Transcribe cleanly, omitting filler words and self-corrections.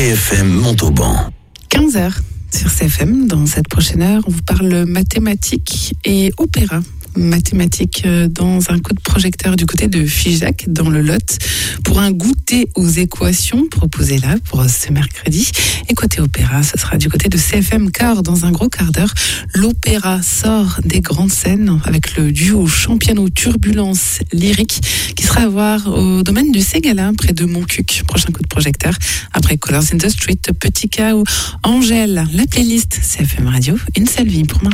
CFM Montauban. 15h sur CFM. Dans cette prochaine heure, on vous parle mathématiques et opéra. Mathématiques dans un coup de projecteur du côté de Figeac dans le Lot pour un goûter aux équations proposé là pour ce mercredi. Et côté opéra, ce sera du côté de CFM Car dans un gros quart d'heure. L'opéra sort des grandes scènes avec le duo chant-piano Turbulence Lyrique qui sera à voir au domaine du Ségala près de Montcuq. Prochain coup de projecteur après Colors in the Street, Petit K ou Angèle. La playlist CFM Radio, une seule vie pour moi.